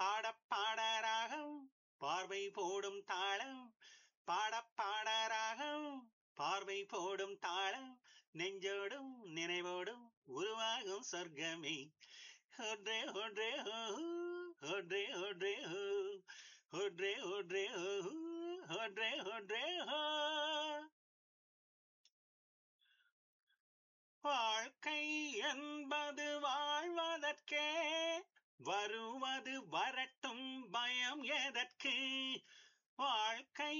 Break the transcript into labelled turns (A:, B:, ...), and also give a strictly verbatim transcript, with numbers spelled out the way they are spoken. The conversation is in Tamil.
A: ஆடப் பாடராகம் பார்வை போடும் தாளம் பாடப் பாடராகம் பார்வை போடும் தாளம் நெஞ்சோடும் நினைவோடும் உருவாகும் சொர்க்கமே ஒன்றே ஒன்றே ஓ ஒன்றே ஒன்றே ஓ ஒன்றே ஒன்றே ஓ ஒன்றே ஒன்றே ஓ வாழ்க்கை என்பது வாழ்வதற்கே வருவது வரட்டும் பயம் எதற்கு வாழ்க்கை